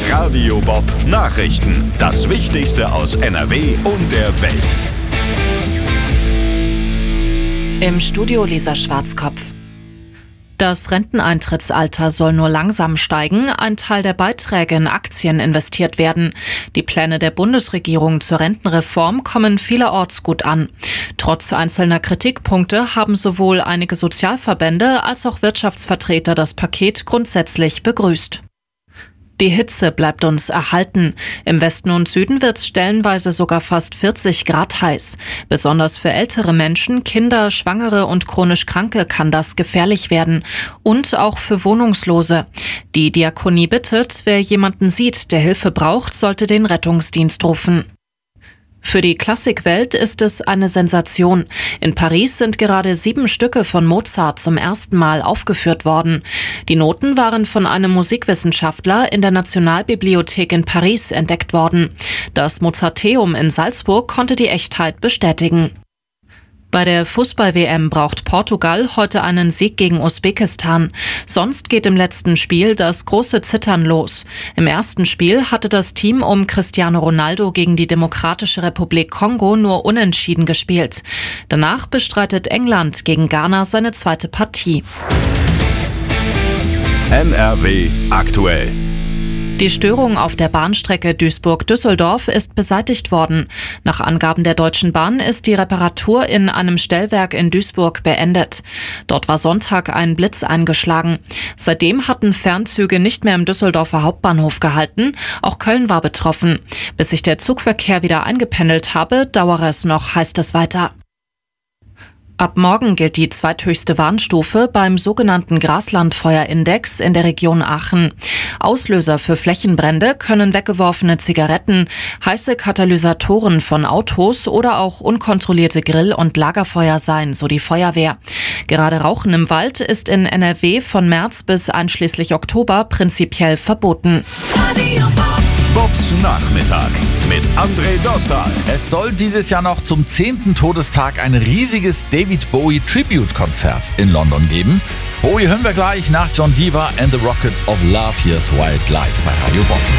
Radio Bob Nachrichten. Das Wichtigste aus NRW und der Welt. Im Studio Lisa Schwarzkopf. Das Renteneintrittsalter soll nur langsam steigen, ein Teil der Beiträge in Aktien investiert werden. Die Pläne der Bundesregierung zur Rentenreform kommen vielerorts gut an. Trotz einzelner Kritikpunkte haben sowohl einige Sozialverbände als auch Wirtschaftsvertreter das Paket grundsätzlich begrüßt. Die Hitze bleibt uns erhalten. Im Westen und Süden wird es stellenweise sogar fast 40 Grad heiß. Besonders für ältere Menschen, Kinder, Schwangere und chronisch Kranke kann das gefährlich werden. Und auch für Wohnungslose. Die Diakonie bittet, wer jemanden sieht, der Hilfe braucht, sollte den Rettungsdienst rufen. Für die Klassikwelt ist es eine Sensation. In Paris sind gerade 7 Stücke von Mozart zum ersten Mal aufgeführt worden. Die Noten waren von einem Musikwissenschaftler in der Nationalbibliothek in Paris entdeckt worden. Das Mozarteum in Salzburg konnte die Echtheit bestätigen. Bei der Fußball-WM braucht Portugal heute einen Sieg gegen Usbekistan. Sonst geht im letzten Spiel das große Zittern los. Im ersten Spiel hatte das Team um Cristiano Ronaldo gegen die Demokratische Republik Kongo nur unentschieden gespielt. Danach bestreitet England gegen Ghana seine zweite Partie. NRW aktuell. Die Störung auf der Bahnstrecke Duisburg-Düsseldorf ist beseitigt worden. Nach Angaben der Deutschen Bahn ist die Reparatur in einem Stellwerk in Duisburg beendet. Dort war Sonntag ein Blitz eingeschlagen. Seitdem hatten Fernzüge nicht mehr im Düsseldorfer Hauptbahnhof gehalten. Auch Köln war betroffen. Bis sich der Zugverkehr wieder eingependelt habe, dauere es noch, heißt es weiter. Ab morgen gilt die zweithöchste Warnstufe beim sogenannten Graslandfeuerindex in der Region Aachen. Auslöser für Flächenbrände können weggeworfene Zigaretten, heiße Katalysatoren von Autos oder auch unkontrollierte Grill- und Lagerfeuer sein, so die Feuerwehr. Gerade Rauchen im Wald ist in NRW von März bis einschließlich Oktober prinzipiell verboten. Bobs Nachmittag mit André Dostal. Es soll dieses Jahr noch zum 10. Todestag ein riesiges David Bowie Tribute-Konzert in London geben. Bowie hören wir gleich nach John Dever and the Rockets of Love. Here's Wildlife bei Radio Bob.